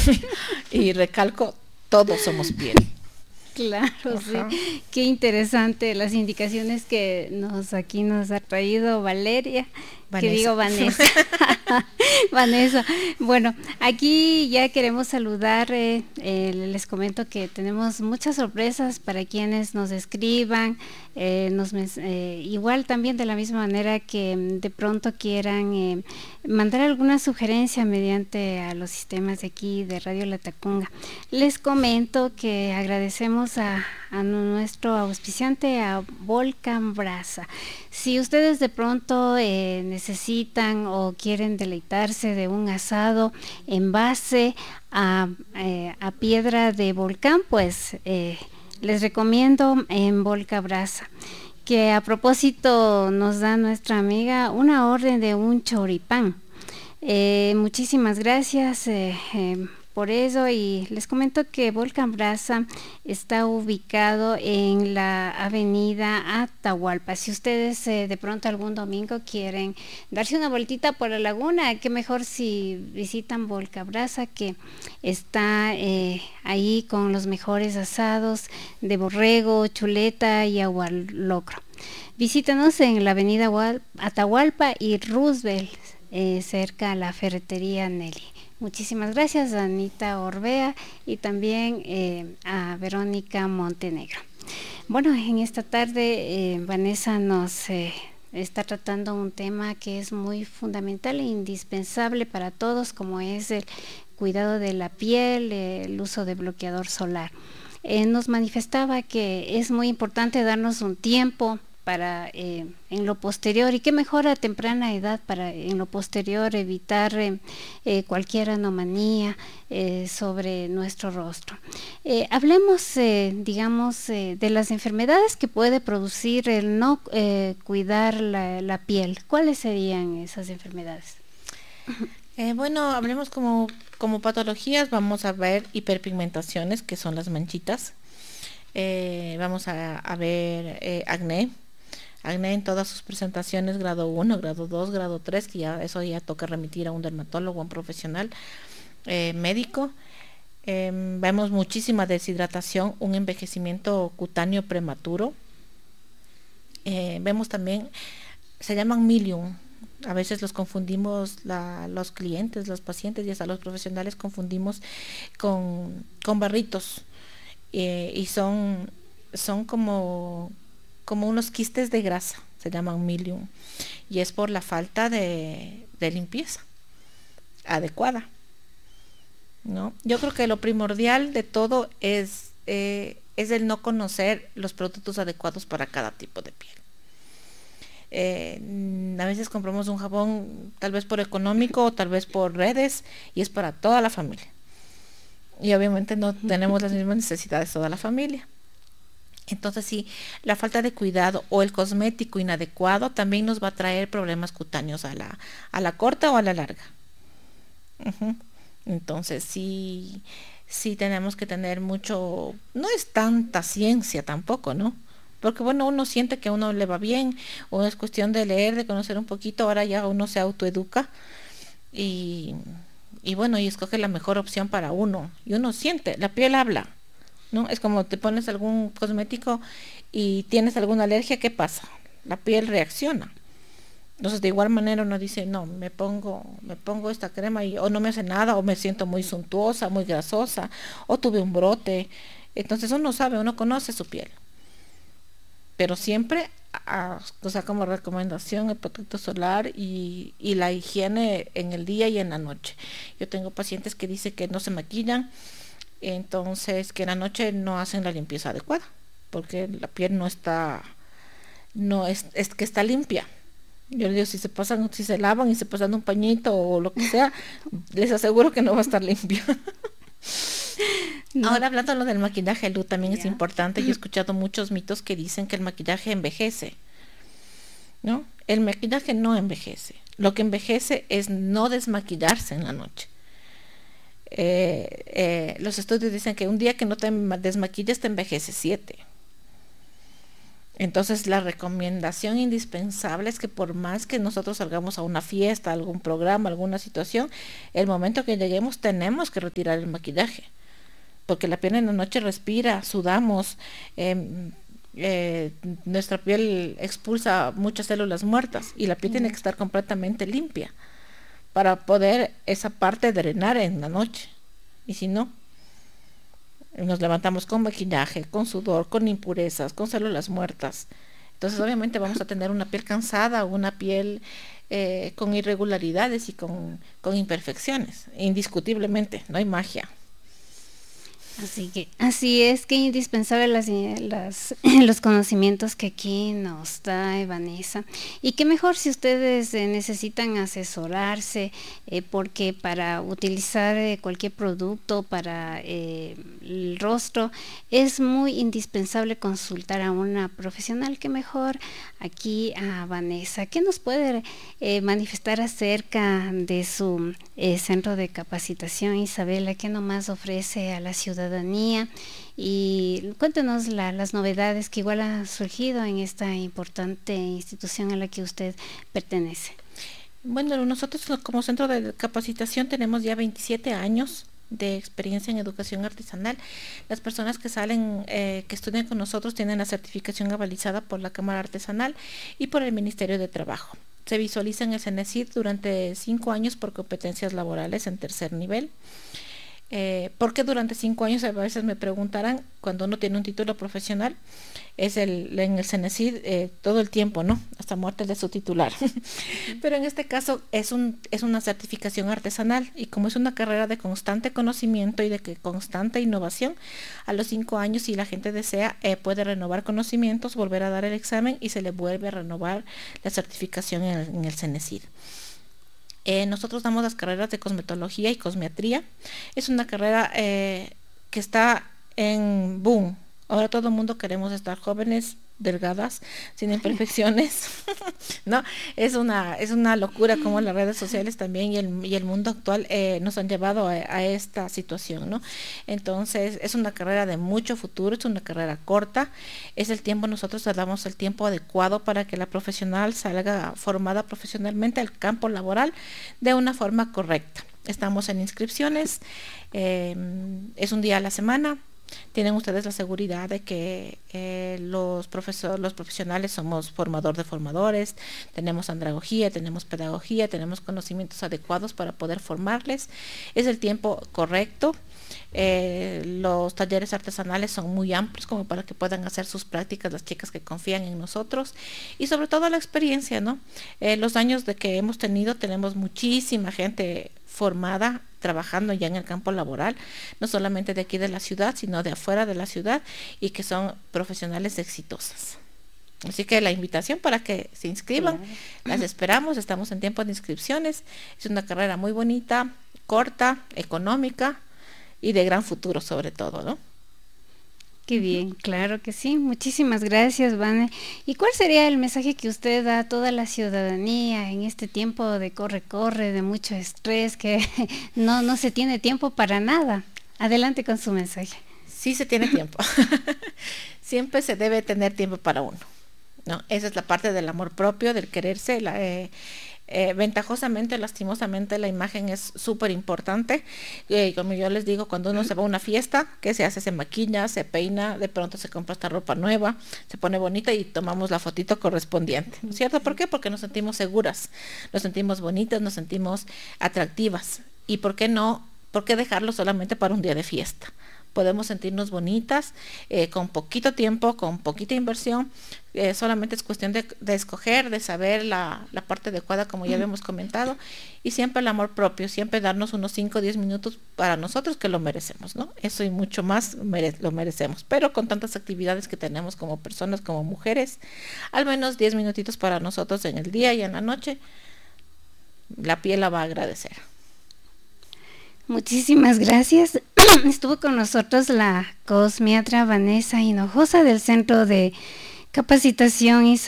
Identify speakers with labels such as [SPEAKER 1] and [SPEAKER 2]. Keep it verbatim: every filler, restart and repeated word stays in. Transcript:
[SPEAKER 1] Y recalco, todos somos piel.
[SPEAKER 2] Claro, ajá. Sí, qué interesante las indicaciones que nos aquí nos ha traído Valeria, Vanessa. Que digo Vanessa, Vanessa. Bueno, aquí ya queremos saludar, eh, eh, les comento que tenemos muchas sorpresas para quienes nos escriban, eh, nos eh, igual también de la misma manera que de pronto quieran eh, mandar alguna sugerencia mediante a los sistemas de aquí de Radio Latacunga. Les comento que agradecemos a, a nuestro auspiciante, a Volcan Brasa. Si ustedes de pronto eh, necesitan o quieren deleitarse de un asado en base a, eh, a piedra de volcán, pues eh, les recomiendo en Volca Brasa, que a propósito nos da nuestra amiga una orden de un choripán. Eh, muchísimas gracias eh, eh, por eso, y les comento que Volcan Brasa está ubicado en la avenida Atahualpa. Si ustedes eh, de pronto algún domingo quieren darse una vueltita por la laguna, qué mejor si visitan Volcan Brasa, que está eh, ahí con los mejores asados de borrego, chuleta y agualocro. Visítenos en la avenida Atahualpa y Roosevelt, eh, cerca a la ferretería Nelly. Muchísimas gracias a Anita Orbea y también eh, a Verónica Montenegro. Bueno, en esta tarde eh, Vanessa nos eh, está tratando un tema que es muy fundamental e indispensable para todos, como es el cuidado de la piel, eh, el uso de bloqueador solar. Eh, nos manifestaba que es muy importante darnos un tiempo para eh, en lo posterior, y qué mejor a temprana edad para en lo posterior evitar eh, eh, cualquier anomalía eh, sobre nuestro rostro. Eh, hablemos, eh, digamos, eh, de las enfermedades que puede producir el no eh, cuidar la, la piel. ¿Cuáles serían esas enfermedades?
[SPEAKER 1] Eh, bueno, hablemos como, como patologías. Vamos a ver hiperpigmentaciones, que son las manchitas. Eh, vamos a, a ver eh, acné. Acné en todas sus presentaciones, grado uno, grado dos, grado tres, que ya eso ya toca remitir a un dermatólogo, a un profesional eh, médico. Eh, vemos muchísima deshidratación, un envejecimiento cutáneo prematuro. Eh, vemos también, se llaman milium. A veces los confundimos, la, los clientes, los pacientes y hasta los profesionales confundimos con, con barritos. Eh, y son, son como... como unos quistes de grasa, se llaman milium, y es por la falta de, de limpieza adecuada, ¿no? Yo creo que lo primordial de todo es, eh, es el no conocer los productos adecuados para cada tipo de piel. Eh, a veces compramos un jabón tal vez por económico o tal vez por redes, y es para toda la familia, y obviamente no tenemos las mismas necesidades toda la familia. Entonces sí, la falta de cuidado o el cosmético inadecuado también nos va a traer problemas cutáneos a la, a la corta o a la larga. Uh-huh. Entonces sí, sí tenemos que tener mucho, no es tanta ciencia tampoco, ¿no? Porque bueno, uno siente que a uno le va bien, o es cuestión de leer, de conocer un poquito, ahora ya uno se autoeduca y, y bueno, y escoge la mejor opción para uno, y uno siente, la piel habla, ¿no? Es como te pones algún cosmético y tienes alguna alergia, ¿qué pasa? La piel reacciona. Entonces de igual manera uno dice, no, me pongo, me pongo esta crema y o no me hace nada, o me siento muy suntuosa, muy grasosa, o tuve un brote. Entonces uno sabe, uno conoce su piel. Pero siempre, a, o sea, como recomendación, el protector solar y, y la higiene en el día y en la noche. Yo tengo pacientes que dicen que no se maquillan, entonces que en la noche no hacen la limpieza adecuada, porque la piel no está, no es, es que está limpia. Yo les digo, si se pasan, si se lavan y se pasan un pañito o lo que sea, les aseguro que no va a estar limpia. No. Ahora hablando de lo del maquillaje, Lu, también yeah. es importante. Yo he escuchado muchos mitos que dicen que el maquillaje envejece, ¿no? El maquillaje no envejece. Lo que envejece es no desmaquillarse en la noche. Eh, eh, los estudios dicen que un día que no te desmaquilles te envejece siete. Entonces la recomendación indispensable es que por más que nosotros salgamos a una fiesta, algún programa, alguna situación, el momento que lleguemos tenemos que retirar el maquillaje, porque la piel en la noche respira, sudamos, eh, eh, nuestra piel expulsa muchas células muertas y la piel tiene que estar completamente limpia para poder esa parte drenar en la noche. Y si no, nos levantamos con maquillaje, con sudor, con impurezas, con células muertas. Entonces obviamente vamos a tener una piel cansada, una piel eh, con irregularidades y con, con imperfecciones, indiscutiblemente, no hay magia.
[SPEAKER 2] Así que así es, que indispensable las, las, los conocimientos que aquí nos da Vanessa, y que mejor si ustedes eh, necesitan asesorarse, eh, porque para utilizar eh, cualquier producto para eh, el rostro es muy indispensable consultar a una profesional. Que mejor aquí a Vanessa, ¿qué nos puede eh, manifestar acerca de su eh, centro de capacitación, Isabela? ¿Qué nomás ofrece a la ciudadanía? Y cuéntenos la, las novedades que igual han surgido en esta importante institución a la que usted pertenece.
[SPEAKER 1] Bueno, nosotros como centro de capacitación tenemos ya veintisiete años de experiencia en educación artesanal. Las personas que salen, eh, que estudian con nosotros, tienen la certificación avalizada por la Cámara Artesanal y por el Ministerio de Trabajo. Se visualiza en el CENESID durante cinco años por competencias laborales en tercer nivel. Eh, porque durante cinco años, a veces me preguntarán, cuando uno tiene un título profesional, es el en el CENESID eh, todo el tiempo, ¿no? Hasta muerte de su titular. Pero en este caso es un es una certificación artesanal, y como es una carrera de constante conocimiento y de que constante innovación, a los cinco años, si la gente desea, eh, puede renovar conocimientos, volver a dar el examen y se le vuelve a renovar la certificación en el, en el CENESID. Eh, nosotros damos las carreras de cosmetología y cosmetría. Es una carrera eh, que está en boom. Ahora todo el mundo queremos estar jóvenes, delgadas, sin imperfecciones. No, es una es una locura como las redes sociales también y el, y el mundo actual eh, nos han llevado a, a esta situación, ¿no? Entonces es una carrera de mucho futuro, es una carrera corta, es el tiempo, nosotros le damos el tiempo adecuado para que la profesional salga formada profesionalmente al campo laboral de una forma correcta. Estamos en inscripciones, eh, es un día a la semana. Tienen ustedes la seguridad de que eh, los profesores, los profesionales somos formador de formadores, tenemos andragogía, tenemos pedagogía, tenemos conocimientos adecuados para poder formarles. Es el tiempo correcto. Eh, los talleres artesanales son muy amplios como para que puedan hacer sus prácticas las chicas que confían en nosotros, y sobre todo la experiencia, ¿no? Eh, los años de que hemos tenido, tenemos muchísima gente formada trabajando ya en el campo laboral, no solamente de aquí de la ciudad, sino de afuera de la ciudad, y que son profesionales exitosas. Así que la invitación para que se inscriban, claro. Las esperamos, estamos en tiempo de inscripciones. Es una carrera muy bonita, corta, económica y de gran futuro sobre todo, ¿no?
[SPEAKER 2] Qué bien, claro que sí. Muchísimas gracias, Vane. ¿Y cuál sería el mensaje que usted da a toda la ciudadanía en este tiempo de corre-corre, de mucho estrés, que no, no se tiene tiempo para nada? Adelante con su mensaje.
[SPEAKER 1] Sí se tiene tiempo. Siempre se debe tener tiempo para uno, ¿no? Esa es la parte del amor propio, del quererse. La, eh, Eh, ventajosamente, lastimosamente, la imagen es súper importante. Eh, como yo les digo, cuando uno se va a una fiesta, ¿qué se hace? Se maquilla, se peina, de pronto se compra esta ropa nueva, se pone bonita y tomamos la fotito correspondiente, ¿no es cierto? ¿Por qué? Porque nos sentimos seguras, nos sentimos bonitas, nos sentimos atractivas. ¿Y por qué no? ¿Por qué dejarlo solamente para un día de fiesta? Podemos sentirnos bonitas eh, con poquito tiempo, con poquita inversión. Eh, solamente es cuestión de, de escoger, de saber la, la parte adecuada, como ya habíamos comentado, y siempre el amor propio, siempre darnos unos cinco o diez minutos para nosotros, que lo merecemos, ¿no? Eso y mucho más mere lo merecemos, pero con tantas actividades que tenemos como personas, como mujeres, al menos diez minutitos para nosotros en el día y en la noche, la piel la va a agradecer.
[SPEAKER 2] Muchísimas gracias. Estuvo con nosotros la cosmiatra Vanessa Hinojosa del Centro de Capacitación y